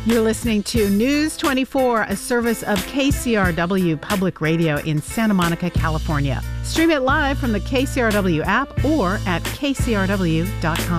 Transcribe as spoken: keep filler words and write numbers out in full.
You're listening to News twenty-four, a service of K C R W Public Radio in Santa Monica, California. Stream it live from the K C R W app or at K C R W dot com.